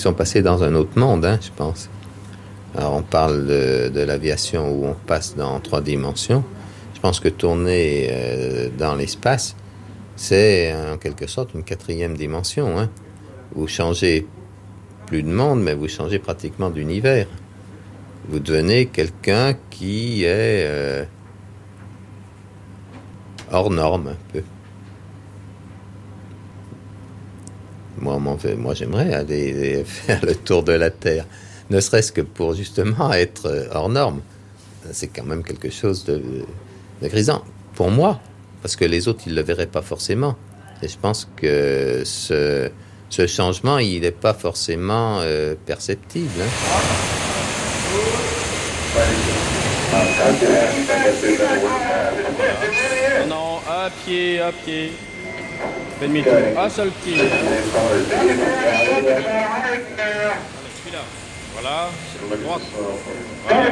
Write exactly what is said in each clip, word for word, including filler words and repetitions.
sont passés dans un autre monde, hein, je pense. Alors on parle de, de l'aviation où on passe dans trois dimensions. Je pense que tourner euh, dans l'espace, c'est en quelque sorte une quatrième dimension. Hein. Vous changez plus de monde, mais vous changez pratiquement d'univers. Vous devenez quelqu'un qui est euh, hors norme un peu. Moi, moi, j'aimerais aller faire le tour de la Terre, ne serait-ce que pour justement être hors norme. C'est quand même quelque chose de, de grisant. Pour moi, parce que les autres, ils ne le verraient pas forcément. Et je pense que ce, ce changement, il n'est pas forcément euh, perceptible. Hein. Non, non, à pied, à pied. Fais demi-tour. Un seul pied. Hein. Celui-là. Voilà, c'est la droite. Voilà.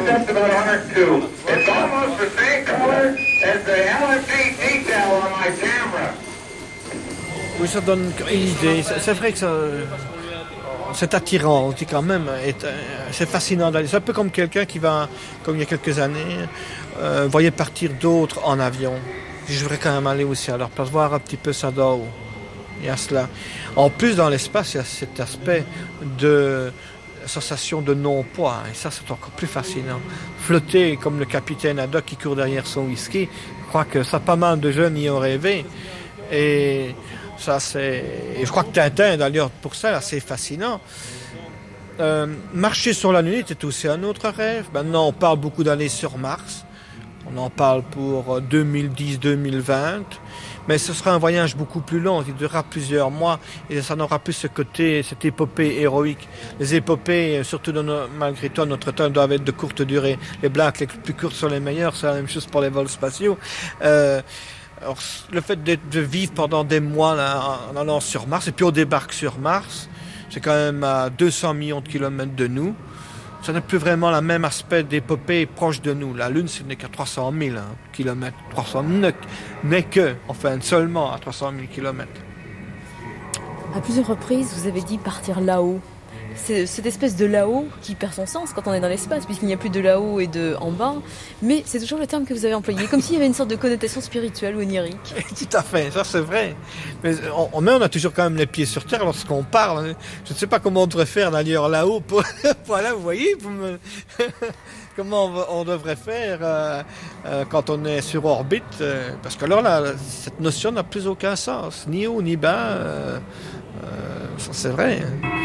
Oui, ça donne une idée. C'est vrai que ça, c'est attirant aussi quand même. C'est fascinant d'aller. C'est un peu comme quelqu'un qui va, comme il y a quelques années, euh, voyait partir d'autres en avion. Je voudrais quand même aller aussi à leur place, voir un petit peu ça d'eau. Il y a cela. En plus, dans l'espace, il y a cet aspect de sensation de non-poids. Et ça, c'est encore plus fascinant. Flotter comme le capitaine Haddock qui court derrière son whisky, je crois que ça, pas mal de jeunes y ont rêvé. Et ça, c'est... Et je crois que Tintin, d'ailleurs, pour ça, c'est fascinant. Euh, marcher sur la Lune était aussi un autre rêve. Maintenant, on parle beaucoup d'aller sur Mars. On en parle pour deux mille dix deux mille vingt, mais ce sera un voyage beaucoup plus long, il durera plusieurs mois et ça n'aura plus ce côté, cette épopée héroïque. Les épopées, surtout dans nos, malgré tout, notre temps, doivent être de courte durée. Les blagues les plus courtes sont les meilleures, c'est la même chose pour les vols spatiaux. Euh, alors, le fait de, de vivre pendant des mois là, en allant sur Mars, et puis on débarque sur Mars, c'est quand même à deux cents millions de kilomètres de nous. Ça n'a plus vraiment le même aspect d'épopée proche de nous. La Lune, ce n'est qu'à trois cent mille hein, kilomètres. trois cents n'est que, enfin, seulement à trois cent mille kilomètres. À plusieurs reprises, vous avez dit partir là-haut. C'est cette espèce de là-haut qui perd son sens quand on est dans l'espace, puisqu'il n'y a plus de là-haut et de en bas. Mais c'est toujours le terme que vous avez employé, comme s'il y avait une sorte de connotation spirituelle ou onirique. Tout à fait, ça c'est vrai. Mais on, on, on a toujours quand même les pieds sur terre lorsqu'on parle. Je ne sais pas comment on devrait faire d'ailleurs là-haut. Pour, voilà, vous voyez, pour me... comment on, on devrait faire euh, euh, quand on est sur orbite. Euh, parce que alors là, cette notion n'a plus aucun sens. Ni haut, ni bas. Euh, euh, ça c'est vrai. Hein.